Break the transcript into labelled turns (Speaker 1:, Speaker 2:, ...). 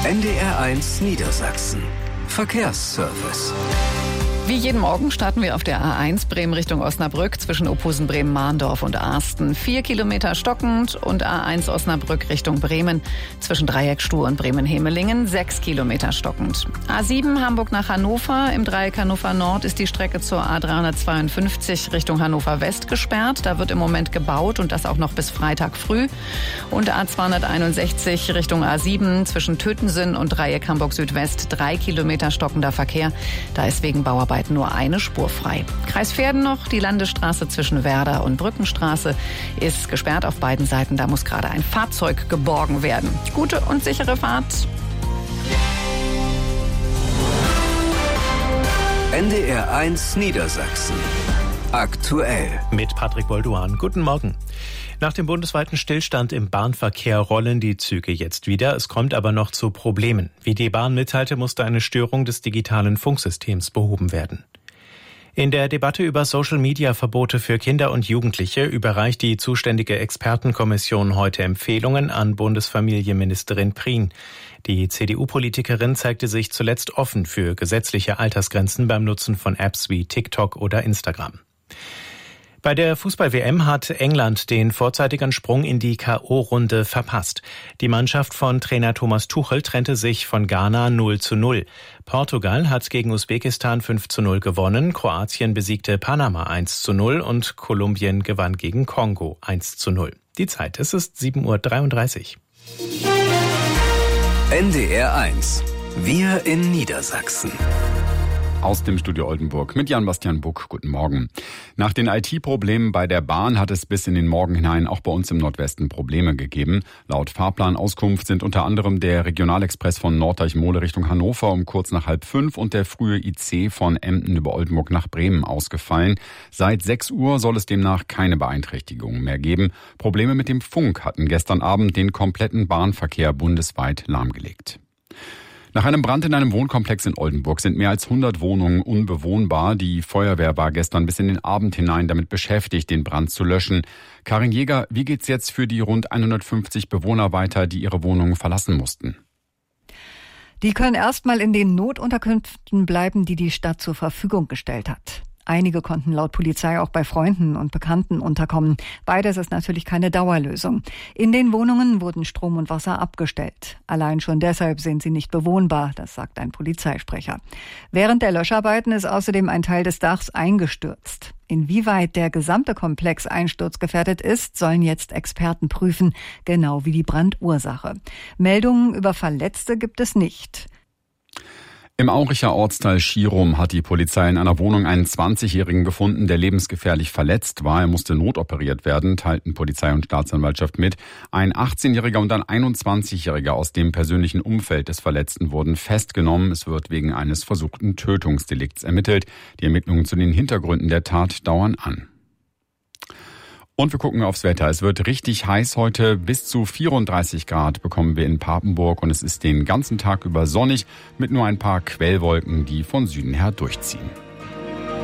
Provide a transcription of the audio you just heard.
Speaker 1: NDR1 Niedersachsen. Verkehrsservice.
Speaker 2: Wie jeden Morgen starten wir auf der A1 Bremen Richtung Osnabrück zwischen Ophusen, Bremen, Mahndorf und Aarsten. 4 Kilometer stockend und A1 Osnabrück Richtung Bremen zwischen Dreieckstuhl und Bremen-Hemelingen 6 Kilometer stockend. A7 Hamburg nach Hannover. Im Dreieck Hannover Nord ist die Strecke zur A352 Richtung Hannover West gesperrt. Da wird im Moment gebaut und das auch noch bis Freitag früh. Und A261 Richtung A7 zwischen Tötensen und Dreieck Hamburg Südwest 3 Kilometer stockender Verkehr. Da ist wegen Bauarbeiten nur eine Spur frei. Kreis Verden noch, die Landesstraße zwischen Werder und Brückenstraße ist gesperrt auf beiden Seiten. Da muss gerade ein Fahrzeug geborgen werden. Gute und sichere Fahrt.
Speaker 1: NDR1 Niedersachsen. Aktuell.
Speaker 3: Mit Patrick Bolduan. Guten Morgen. Nach dem bundesweiten Stillstand im Bahnverkehr rollen die Züge jetzt wieder. Es kommt aber noch zu Problemen. Wie die Bahn mitteilte, musste eine Störung des digitalen Funksystems behoben werden. In der Debatte über Social-Media-Verbote für Kinder und Jugendliche überreicht die zuständige Expertenkommission heute Empfehlungen an Bundesfamilienministerin Prien. Die CDU-Politikerin zeigte sich zuletzt offen für gesetzliche Altersgrenzen beim Nutzen von Apps wie TikTok oder Instagram. Bei der Fußball-WM hat England den vorzeitigen Sprung in die K.O.-Runde verpasst. Die Mannschaft von Trainer Thomas Tuchel trennte sich von Ghana 0:0. Portugal hat gegen Usbekistan 5:0 gewonnen, Kroatien besiegte Panama 1:0 und Kolumbien gewann gegen Kongo 1:0. Die Zeit, es ist 7:33 Uhr.
Speaker 1: NDR1. Wir in Niedersachsen.
Speaker 4: Aus dem Studio Oldenburg mit Jan-Bastian Buck. Guten Morgen. Nach den IT-Problemen bei der Bahn hat es bis in den Morgen hinein auch bei uns im Nordwesten Probleme gegeben. Laut Fahrplanauskunft sind unter anderem der Regionalexpress von Norddeich-Mohle Richtung Hannover um kurz nach 4:30 und der frühe IC von Emden über Oldenburg nach Bremen ausgefallen. Seit 6 Uhr soll es demnach keine Beeinträchtigungen mehr geben. Probleme mit dem Funk hatten gestern Abend den kompletten Bahnverkehr bundesweit lahmgelegt. Nach einem Brand in einem Wohnkomplex in Oldenburg sind mehr als 100 Wohnungen unbewohnbar. Die Feuerwehr war gestern bis in den Abend hinein damit beschäftigt, den Brand zu löschen. Karin Jäger, wie geht's jetzt für die rund 150 Bewohner weiter, die ihre Wohnungen verlassen mussten?
Speaker 5: Die können erstmal in den Notunterkünften bleiben, die die Stadt zur Verfügung gestellt hat. Einige konnten laut Polizei auch bei Freunden und Bekannten unterkommen. Beides ist natürlich keine Dauerlösung. In den Wohnungen wurden Strom und Wasser abgestellt. Allein schon deshalb sind sie nicht bewohnbar, das sagt ein Polizeisprecher. Während der Löscharbeiten ist außerdem ein Teil des Dachs eingestürzt. Inwieweit der gesamte Komplex einsturzgefährdet ist, sollen jetzt Experten prüfen, genau wie die Brandursache. Meldungen über Verletzte gibt es nicht.
Speaker 4: Im Auricher Ortsteil Schirum hat die Polizei in einer Wohnung einen 20-Jährigen gefunden, der lebensgefährlich verletzt war. Er musste notoperiert werden, teilten Polizei und Staatsanwaltschaft mit. Ein 18-Jähriger und ein 21-Jähriger aus dem persönlichen Umfeld des Verletzten wurden festgenommen. Es wird wegen eines versuchten Tötungsdelikts ermittelt. Die Ermittlungen zu den Hintergründen der Tat dauern an. Und wir gucken aufs Wetter. Es wird richtig heiß heute. Bis zu 34 Grad bekommen wir in Papenburg und es ist den ganzen Tag über sonnig mit nur ein paar Quellwolken, die von Süden her durchziehen.